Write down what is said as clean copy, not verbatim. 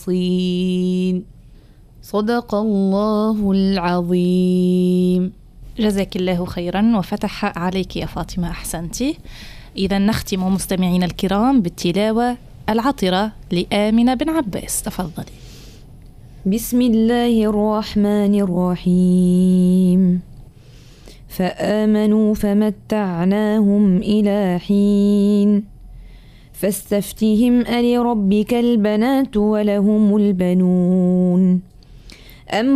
صين. صدق الله العظيم. جزاك الله خيرا وفتح عليك يا فاطمة، أحسنتي. إذا نختم مستمعين الكرام بالتلاوة العطرة لآمنة بن عباس، تفضلي. بسم الله الرحمن الرحيم. فآمنوا فمتعناهم إلى حين فاستفتهم ألربك البنات ولهم البنون